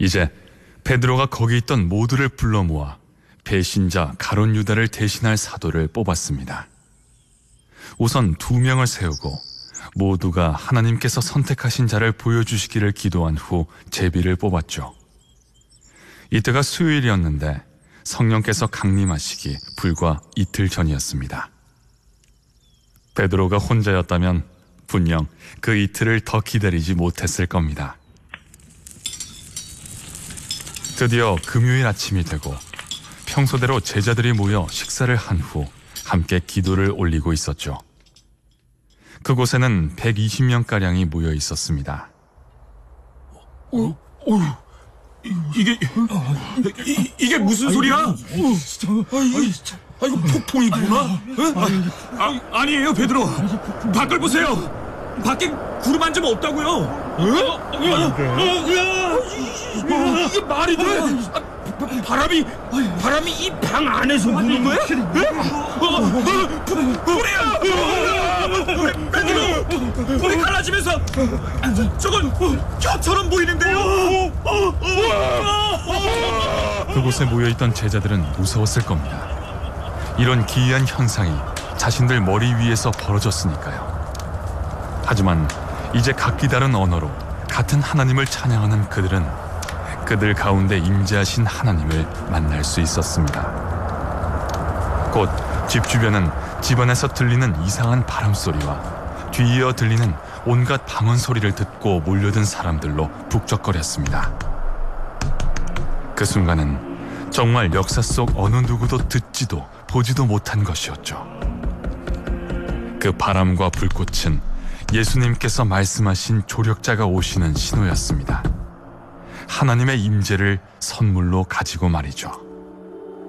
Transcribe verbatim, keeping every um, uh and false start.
이제 베드로가 거기 있던 모두를 불러 모아 배신자 가룟 유다를 대신할 사도를 뽑았습니다. 우선 두 명을 세우고 모두가 하나님께서 선택하신 자를 보여주시기를 기도한 후 제비를 뽑았죠. 이때가 수요일이었는데 성령께서 강림하시기 불과 이틀 전이었습니다. 베드로가 혼자였다면 분명 그 이틀을 더 기다리지 못했을 겁니다. 드디어 금요일 아침이 되고 평소대로 제자들이 모여 식사를 한 후 함께 기도를 올리고 있었죠. 그곳에는 백이십 명가량이 모여 있었습니다. 어, 어, 이게 이, 이게 무슨 소리야? 어, 아, 이거 폭풍이구나. 어? 아, 아니에요, 베드로. 밖을 보세요. 밖에 구름 한 점 없다고요. 어? 이게 말이 돼? 바람이 바람이 이 방 안에서 부는 거야? 불이야! 베드로, 불이 갈라지면서 저건 혀처럼 보이는데요. 그곳에 모여있던 제자들은 무서웠을 겁니다. 이런 기이한 현상이 자신들 머리 위에서 벌어졌으니까요. 하지만 이제 각기 다른 언어로 같은 하나님을 찬양하는 그들은 그들 가운데 임재하신 하나님을 만날 수 있었습니다. 곧 집 주변은 집안에서 들리는 이상한 바람 소리와 뒤이어 들리는 온갖 방언 소리를 듣고 몰려든 사람들로 북적거렸습니다. 그 순간은 정말 역사 속 어느 누구도 듣지도 보지도 못한 것이었죠. 그 바람과 불꽃은 예수님께서 말씀하신 조력자가 오시는 신호였습니다. 하나님의 임재를 선물로 가지고 말이죠.